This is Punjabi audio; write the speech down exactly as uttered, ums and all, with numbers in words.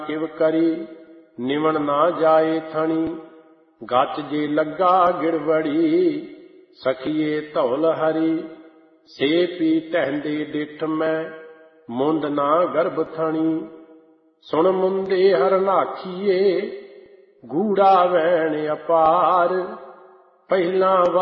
ਕਿਵ ਕਰੀ ਨਿਵਣ ਨਾ ਜਾਏ ਥਣੀ। ਗੱਚ ਜੇ ਲੱਗਾ ਗਿੜਵੜੀ ਸਖੀਏ ਧੌਲ ਹਰੀ। ਸੇ ਪੀ ਟਹਿੰਦੇ ਡਿੱਠ ਮੈਂ ਮੁੰਦ ਨਾ ਗਰਭ ਥਣੀ। ਸੁਣ ਮੁੰਦੇ ਹਰਨਾਖੀਏ ਗੂੜਾ ਵੈਣ ਅਪਾਰ। ਪਹਿਲਾਂ